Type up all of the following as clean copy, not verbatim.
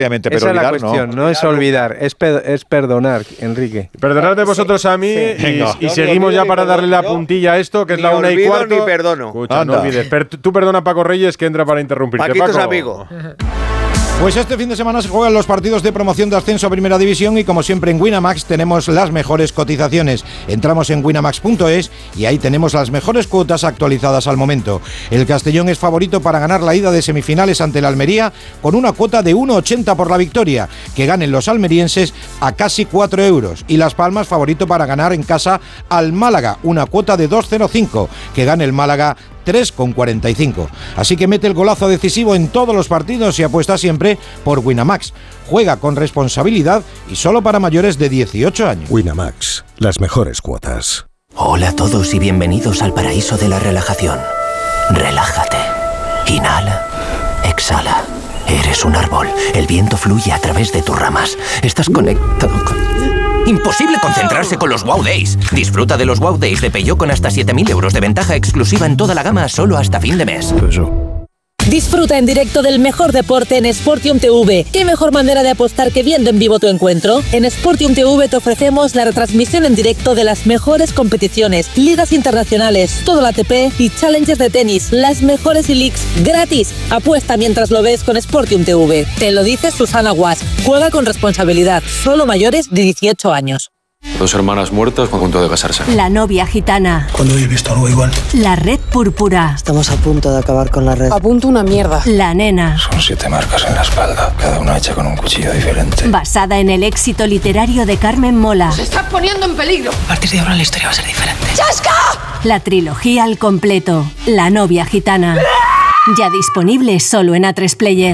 Obviamente, pero esa olvidar, es la cuestión, no es olvidar, es perdonar, Enrique. Perdonadme vosotros a mí y seguimos ya para darle la puntilla a esto, que es la 1:15. Ni perdono. Escucha, no olvides. Tú perdona, Paco Reyes, que entra para interrumpirte. Paquito es Paco. amigo. Pues este fin de semana se juegan los partidos de promoción de ascenso a Primera División y como siempre en Winamax tenemos las mejores cotizaciones. Entramos en winamax.es y ahí tenemos las mejores cuotas actualizadas al momento. El Castellón es favorito para ganar la ida de semifinales ante el Almería con una cuota de 1,80 por la victoria, que ganen los almerienses a casi 4 euros. Y Las Palmas favorito para ganar en casa al Málaga, una cuota de 2,05, que gane el Málaga 3,45. Así que mete el golazo decisivo en todos los partidos y apuesta siempre por Winamax. Juega con responsabilidad y solo para mayores de 18 años. Winamax, las mejores cuotas. Hola a todos y bienvenidos al paraíso de la relajación. Relájate. Inhala. Exhala. Eres un árbol. El viento fluye a través de tus ramas. Estás conectado con... Imposible concentrarse con los Wow Days. Disfruta de los Wow Days de Peugeot con hasta 7.000 euros de ventaja exclusiva en toda la gama solo hasta fin de mes. Disfruta en directo del mejor deporte en Sportium TV. ¿Qué mejor manera de apostar que viendo en vivo tu encuentro? En Sportium TV te ofrecemos la retransmisión en directo de las mejores competiciones, ligas internacionales, todo el ATP y Challengers de tenis, las mejores e-leagues gratis. Apuesta mientras lo ves con Sportium TV. Te lo dice Susana Guas. Juega con responsabilidad. Solo mayores de 18 años. 2 hermanas muertas a punto de casarse. La novia gitana. ¿Cuándo habéis visto algo igual? La red púrpura. Estamos a punto de acabar con la red. A punto una mierda. La nena. Son 7 marcas en la espalda, cada una hecha con un cuchillo diferente. Basada en el éxito literario de Carmen Mola. ¡Se está poniendo en peligro! A partir de ahora la historia va a ser diferente. ¡Chasca! La trilogía al completo. La novia gitana. Ya disponible solo en A3 Player.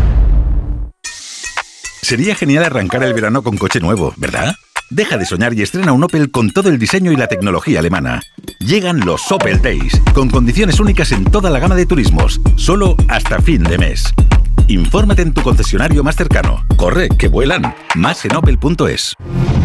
Sería genial arrancar el verano con coche nuevo, ¿verdad? Deja de soñar y estrena un Opel con todo el diseño y la tecnología alemana. Llegan los Opel Days, con condiciones únicas en toda la gama de turismos, solo hasta fin de mes. Infórmate en tu concesionario más cercano. Corre, que vuelan. Más en opel.es.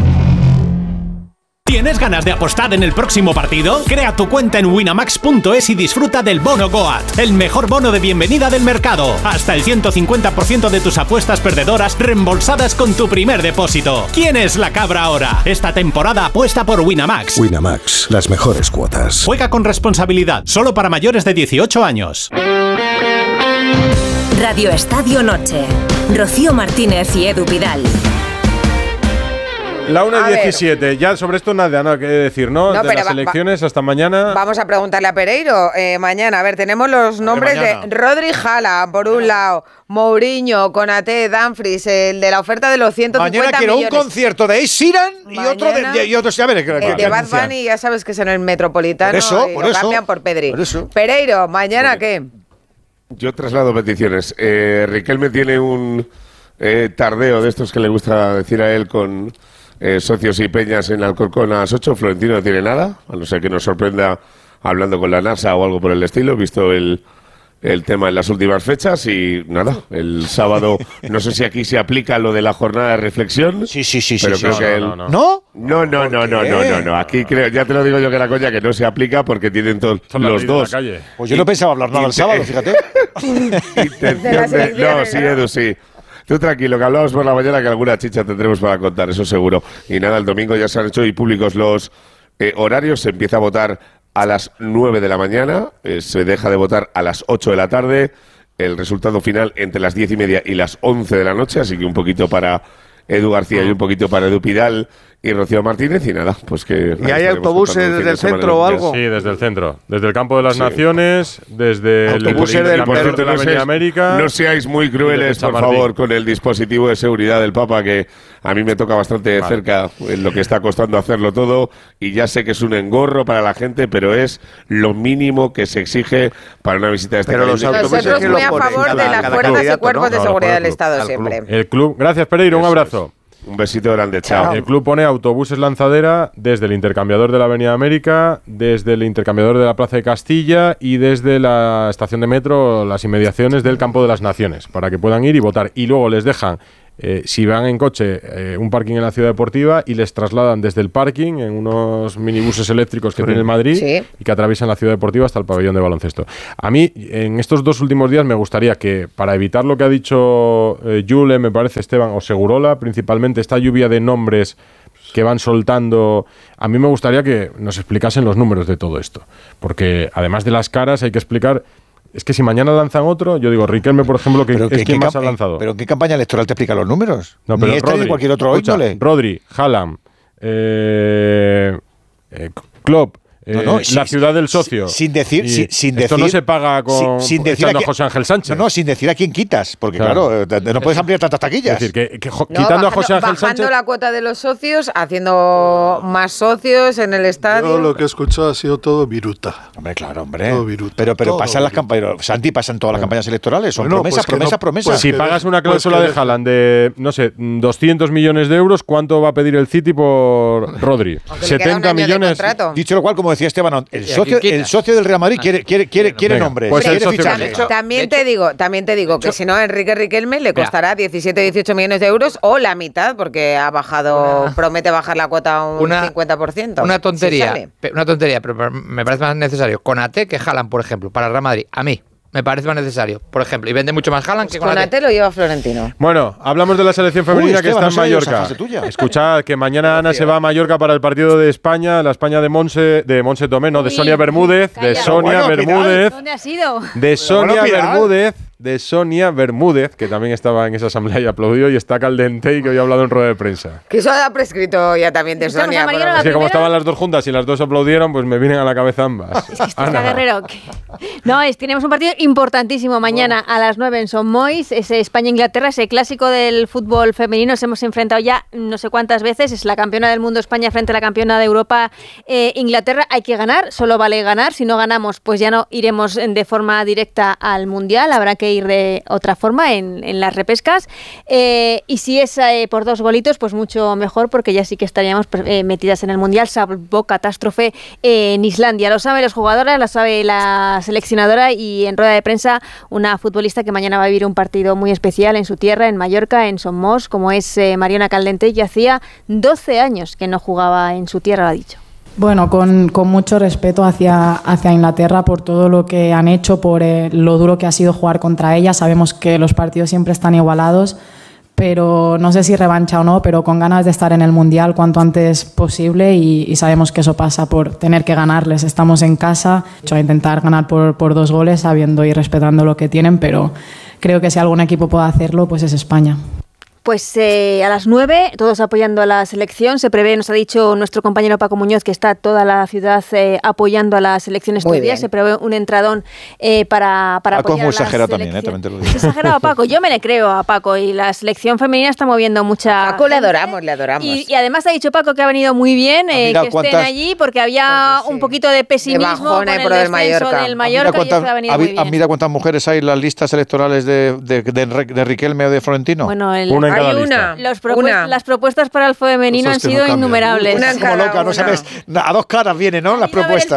¿Tienes ganas de apostar en el próximo partido? Crea tu cuenta en winamax.es y disfruta del bono Goat, el mejor bono de bienvenida del mercado. Hasta el 150% de tus apuestas perdedoras reembolsadas con tu primer depósito. ¿Quién es la cabra ahora? Esta temporada apuesta por Winamax. Winamax, las mejores cuotas. Juega con responsabilidad, solo para mayores de 18 años. Radio Estadio Noche. Rocío Martínez y Edu Pidal. La 1:17, ya sobre esto nada que decir, ¿no? De las elecciones hasta mañana. Vamos a preguntarle a Pereiro mañana. A ver, tenemos los nombres de Rodri Haaland, por un lado, Mourinho, Konaté, Dumfries, el de la oferta de los 150 mañana quiero millones. Un concierto de Ed Sheeran y otro a ver, el de Bad Bunny, ya sabes que es en el Metropolitano. Por eso, cambian por Pedri. Pereiro, ¿mañana qué? Yo traslado peticiones. Riquelme tiene un tardeo de estos que le gusta decir a él con... socios y peñas en Alcorcón a las 8. Florentino no tiene nada, a no ser que nos sorprenda hablando con la NASA o algo por el estilo, visto el tema en las últimas fechas. Y nada, el sábado, no sé si aquí se aplica lo de la jornada de reflexión. Sí. Pero creo que No. Aquí creo, ya te lo digo yo que la coña, que no se aplica porque tienen todos los dos. Pues yo no pensaba hablar nada el sábado, fíjate. No, sí, Edu, sí. Tú tranquilo, que hablamos por la mañana, que alguna chicha tendremos para contar, eso seguro. Y nada, el domingo ya se han hecho y públicos los horarios. Se empieza a votar a las 9 de la mañana, se deja de votar a las 8 de la tarde. El resultado final entre las 10:30 y las 11 de la noche, así que un poquito para Edu García y un poquito para Edu Pidal y Rocío Martínez, y nada, pues que... ¿Y hay autobuses desde el centro o algo? Sí, desde el centro. Desde el Campo de las Naciones, desde el intercambiador de la Avenida América. No seáis muy crueles, por favor, con el dispositivo de seguridad del Papa, que a mí me toca bastante de cerca en lo que está costando hacerlo todo, y ya sé que es un engorro para la gente, pero es lo mínimo que se exige para una visita de este Pero nosotros muy a favor de las fuerzas y cuerpos de seguridad del Estado siempre. El club, gracias Pereiro, un abrazo. Un besito grande, chao. El club pone autobuses lanzadera desde el intercambiador de la Avenida América, desde el intercambiador de la Plaza de Castilla y desde la estación de metro, las inmediaciones del Campo de las Naciones, para que puedan ir y votar. Y luego les dejan si van en coche, un parking en la ciudad deportiva y les trasladan desde el parking en unos minibuses eléctricos que tiene Madrid y que atraviesan la ciudad deportiva hasta el pabellón de baloncesto. A mí, en estos 2 últimos días, me gustaría que, para evitar lo que ha dicho Yule, me parece, Esteban, o Segurola, principalmente esta lluvia de nombres que van soltando, a mí me gustaría que nos explicasen los números de todo esto, porque además de las caras hay que explicar. Es que si mañana lanzan otro, yo digo, Riquelme, por ejemplo, que es quien más ha lanzado. ¿Pero en qué campaña electoral te explica los números? No, pero ni esta ni cualquier otro índole. Rodri, Haaland, Klopp, la ciudad del socio. Sin decir, esto no se paga con sin decir a José Ángel Sánchez. No, sin decir a quién quitas, porque claro, no puedes ampliar tantas taquillas. Es decir, quitando a José Ángel Sánchez, bajando la cuota de los socios, haciendo más socios en el estadio. Yo lo que he escuchado ha sido todo viruta. Hombre, claro, hombre. Pero pasan las campañas, Santi, pasan todas las campañas electorales, son promesas. Pues si pagas una cláusula de Haaland de, no sé, 200 millones de euros, ¿cuánto va a pedir el City por Rodri? 70 millones. Dicho lo cual, como decía Esteban, el socio del Real Madrid quiere nombres. Pues también te digo que si no, Enrique Riquelme le costará 17-18 millones de euros o la mitad, porque ha bajado, promete bajar la cuota un 50%. Una tontería, pero me parece más necesario Konaté que Haaland, por ejemplo, para el Real Madrid. A mí me parece más necesario, por ejemplo, y vende mucho más Haaland que Konaté. Konaté lo lleva Florentino. Bueno, hablamos de la selección femenina que está en Mallorca. Escuchad que mañana Ana se va a Mallorca para el partido de España, la España de Monse Tomé, no, de Sonia Bermúdez, ¿Dónde ha sido? De Sonia Bermúdez, que también estaba en esa asamblea y aplaudió y está caldente y que hoy ha hablado en rueda de prensa. Que eso ha prescrito ya también de Sonia. Es que como estaban las dos juntas y las dos aplaudieron, pues me vienen a la cabeza ambas. Es que está Guerrero. No, tenemos un partido importantísimo mañana a las 9 en Son Moix, ese España-Inglaterra, ese clásico del fútbol femenino. Nos hemos enfrentado ya no sé cuántas veces, es la campeona del mundo España frente a la campeona de Europa Inglaterra. Hay que ganar, solo vale ganar, si no ganamos pues ya no iremos de forma directa al Mundial, habrá que ir de otra forma en las repescas, y si es por 2 golitos pues mucho mejor, porque ya sí que estaríamos metidas en el Mundial, salvo catástrofe en Islandia. Lo saben las jugadoras, lo sabe la seleccionadora, y en rueda de prensa una futbolista que mañana va a vivir un partido muy especial en su tierra, en Mallorca, en Son Moix, como es Mariona Caldentey, que hacía 12 años que no jugaba en su tierra, lo ha dicho. Bueno, con mucho respeto hacia Inglaterra por todo lo que han hecho, por lo duro que ha sido jugar contra ella. Sabemos que los partidos siempre están igualados, pero no sé si revancha o no, pero con ganas de estar en el Mundial cuanto antes posible, y sabemos que eso pasa por tener que ganarles. Estamos en casa, a intentar ganar por 2 goles, sabiendo y respetando lo que tienen, pero creo que si algún equipo puede hacerlo, pues es España. Pues a las 9, todos apoyando a la selección. Se prevé, nos ha dicho nuestro compañero Paco Muñoz, que está toda la ciudad apoyando a la selección estos días. Se prevé un entradón para apoyar Paco es muy a exagerado también, también te lo digo. Es exagerado a Paco, yo me le creo a Paco, y la selección femenina está moviendo mucha Paco le adoramos. Y además ha dicho Paco que ha venido muy bien que estén allí, porque había un poquito de pesimismo con el descenso del Mallorca, y eso ha venido muy bien. Mira cuántas mujeres hay en las listas electorales de Riquelme o de Florentino. Bueno, las propuestas para el femenino han sido innumerables. Como loca, no sabes, a 2 caras vienen, ¿no? Las propuestas.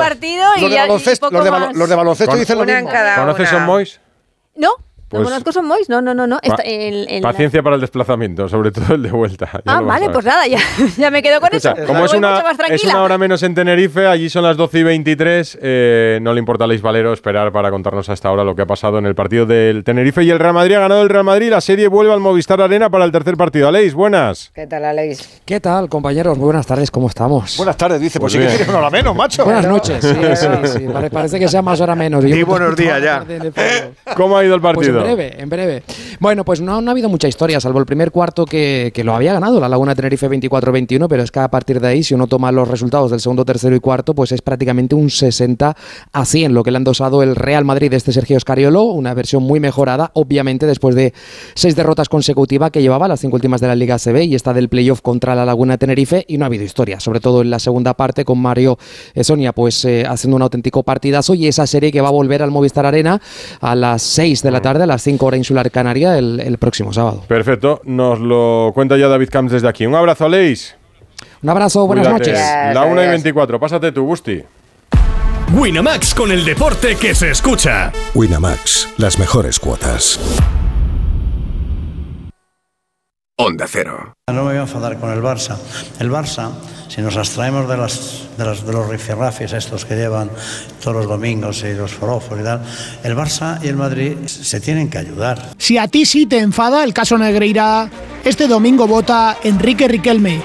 Los de baloncesto dicen lo mismo. ¿Conoces Son Moix? No. No conozco Son Moix, no. Paciencia para el desplazamiento, sobre todo el de vuelta. Vale, pues nada, ya me quedo con eso. Como es una hora menos en Tenerife, allí son las 12:23, no le importa a Aleix Valero esperar para contarnos hasta ahora lo que ha pasado en el partido del Tenerife, y el Real Madrid ha ganado el Real Madrid, la serie vuelve al Movistar Arena para el tercer partido. Aleix, buenas. ¿Qué tal, Aleix? ¿Qué tal, compañeros? Muy buenas tardes, ¿cómo estamos? Buenas tardes, dice, pues sí que tienes una hora menos, macho. Buenas noches, sí, parece que sea más hora menos. Y buenos días ya. ¿Cómo ha ido el partido? Pues en breve. Bueno, pues no ha habido mucha historia, salvo el primer cuarto que lo había ganado la Laguna Tenerife 24-21, pero es que a partir de ahí, si uno toma los resultados del segundo, tercero y cuarto, pues es prácticamente un 60-100 lo que le han dosado el Real Madrid de este Sergio Scariolo, una versión muy mejorada, obviamente después de 6 derrotas consecutivas que llevaba, las 5 últimas de la Liga ACB y esta del playoff contra la Laguna Tenerife, y no ha habido historia, sobre todo en la segunda parte con Mario Sonia pues haciendo un auténtico partidazo, y esa serie que va a volver al Movistar Arena a las 6 de la tarde, a las 5 hora insular Canaria, el próximo sábado. Perfecto, nos lo cuenta ya David Camps desde aquí. Un abrazo, Aleix. Un abrazo, buenas noches. La 1:24, pásate tú, Gusti. Winamax, con el deporte que se escucha. Winamax, las mejores cuotas. Onda Cero. No me voy a enfadar con el Barça. El Barça, si nos abstraemos de los rifirrafis estos que llevan todos los domingos y los forofos y tal, el Barça y el Madrid se tienen que ayudar. Si a ti sí te enfada el caso Negreira, este domingo vota Enrique Riquelme.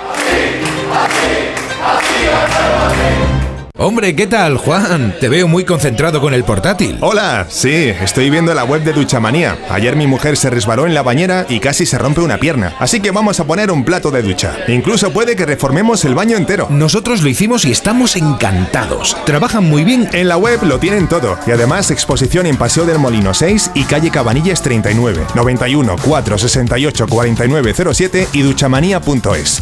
Hombre, ¿qué tal, Juan? Te veo muy concentrado con el portátil. Hola, sí, estoy viendo la web de Duchamanía. Ayer mi mujer se resbaló en la bañera y casi se rompe una pierna. Así que vamos a poner un plato de ducha. Incluso puede que reformemos el baño entero. Nosotros lo hicimos y estamos encantados. Trabajan muy bien. En la web lo tienen todo. Y además exposición en Paseo del Molino 6 y calle Cabanillas 39. 91 468 4907 y duchamanía.es.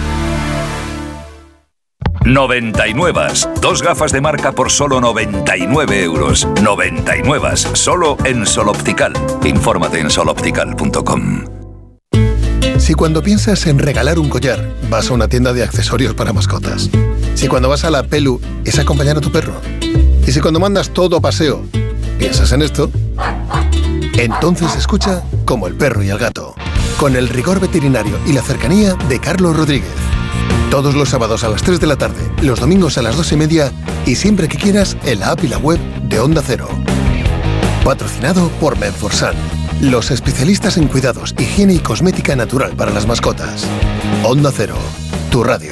99. 2 gafas de marca por solo 99 euros. 99. Solo en Sol Optical. Infórmate en soloptical.com. Si cuando piensas en regalar un collar, vas a una tienda de accesorios para mascotas. Si cuando vas a la Pelu es acompañar a tu perro. Y si cuando mandas todo a paseo, piensas en esto, entonces escucha Como el perro y el gato, con el rigor veterinario y la cercanía de Carlos Rodríguez. Todos los sábados a las 3 de la tarde, los domingos a las 2:30 y siempre que quieras en la app y la web de Onda Cero. Patrocinado por Menforsan, los especialistas en cuidados, higiene y cosmética natural para las mascotas. Onda Cero, tu radio.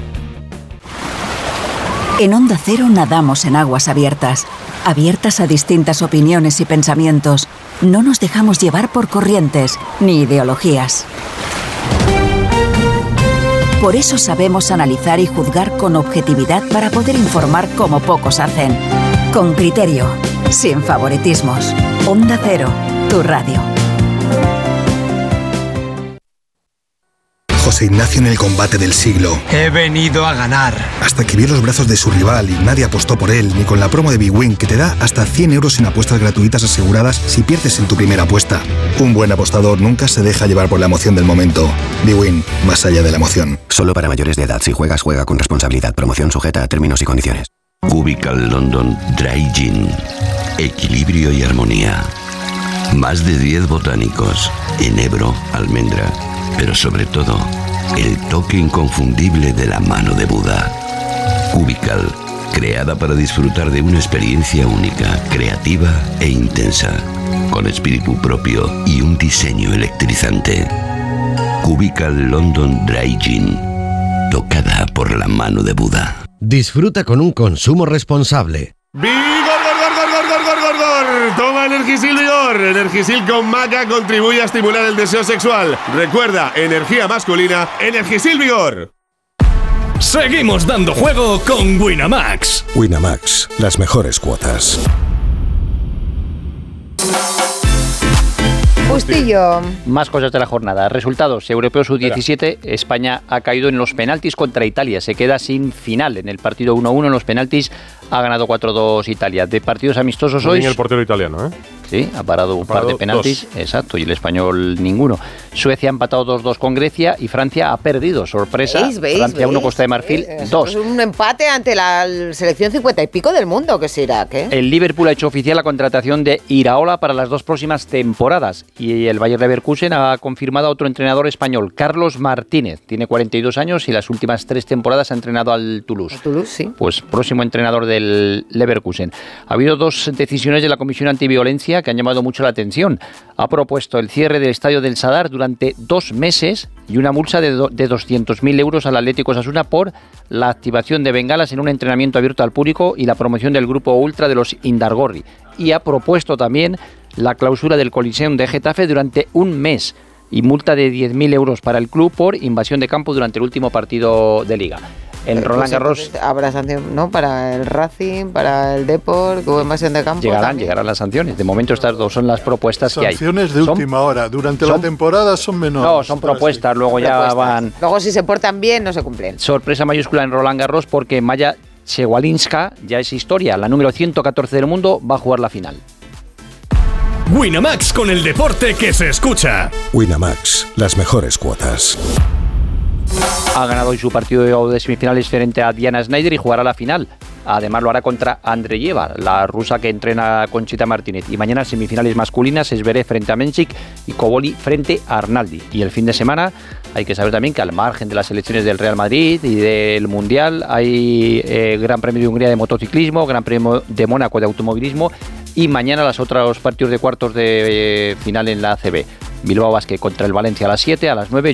En Onda Cero nadamos en aguas abiertas, abiertas a distintas opiniones y pensamientos. No nos dejamos llevar por corrientes ni ideologías. Por eso sabemos analizar y juzgar con objetividad para poder informar como pocos hacen. Con criterio, sin favoritismos. Onda Cero, tu radio. José Ignacio en el combate del siglo. He venido a ganar. Hasta que vio los brazos de su rival y nadie apostó por él, ni con la promo de bwin que te da hasta 100 euros en apuestas gratuitas aseguradas si pierdes en tu primera apuesta. Un buen apostador nunca se deja llevar por la emoción del momento. bwin, más allá de la emoción. Solo para mayores de edad. Si juegas, juega con responsabilidad. Promoción sujeta a términos y condiciones. Cubical London Dry Gin. Equilibrio y armonía. Más de 10 botánicos. Enebro, almendra. Pero sobre todo, el toque inconfundible de la mano de Buda. Cubical, creada para disfrutar de una experiencia única, creativa e intensa, con espíritu propio y un diseño electrizante. Cubical London Dry Gin, tocada por la mano de Buda. Disfruta con un consumo responsable. Toma Energisil Vigor. Energisil con maca contribuye a estimular el deseo sexual. Recuerda, energía masculina, Energisil Vigor. Seguimos dando juego con Winamax. Winamax, las mejores cuotas. Bustillo. Más cosas de la jornada. Resultados. Europeo Sub-17. España ha caído en los penaltis contra Italia. Se queda sin final en el partido 1-1 en los penaltis. Ha ganado 4-2 Italia. De partidos amistosos hoy. El portero italiano, ¿eh? Sí, ha parado un par de penaltis. Exacto, y el español ninguno. Suecia ha empatado 2-2 con Grecia y Francia ha perdido. Sorpresa. Francia 1, Costa de Marfil 2. Es un empate ante la selección 50 y pico del mundo, que es Irak, ¿eh? El Liverpool ha hecho oficial la contratación de Iraola para las 2 próximas temporadas. Y el Bayer Leverkusen ha confirmado a otro entrenador español, Carlos Martínez. Tiene 42 años y las últimas 3 temporadas ha entrenado al Toulouse. Sí. Pues próximo entrenador del Leverkusen. Ha habido 2 decisiones de la Comisión Antiviolencia que han llamado mucho la atención. Ha propuesto el cierre del estadio del Sadar durante 2 meses y una multa de 200.000 euros al Atlético Osasuna por la activación de bengalas en un entrenamiento abierto al público y la promoción del grupo ultra de los Indargorri. Y ha propuesto también la clausura del Coliseum de Getafe durante 1 mes y multa de 10.000 euros para el club por invasión de campo durante el último partido de Liga. En Roland Garros habrá sanción, ¿no? Para el Racing, para el Depor, que hubo invasión de campo. Llegarán las sanciones. De momento estas 2 son las propuestas que hay. Sanciones de última hora. Durante la temporada son menores. No, son propuestas. Luego ya van. Luego si se portan bien no se cumplen. Sorpresa mayúscula en Roland Garros porque Maya Szewalinska ya es historia. La número 114 del mundo va a jugar la final. Winamax, con el deporte que se escucha. Winamax, las mejores cuotas. Ha ganado hoy su partido de semifinales frente a Diana Snyder y jugará la final. Además lo hará contra Andreyeva, la rusa que entrena a Conchita Martínez. Y mañana semifinales masculinas, Zverev frente a Mensik y Koboli frente a Arnaldi. Y el fin de semana hay que saber también que al margen de las selecciones del Real Madrid y del Mundial hay Gran Premio de Hungría de motociclismo, Gran Premio de Mónaco de automovilismo y mañana los otros partidos de cuartos de final en la ACB. Bilbao Basket contra el Valencia a las 7, a las 9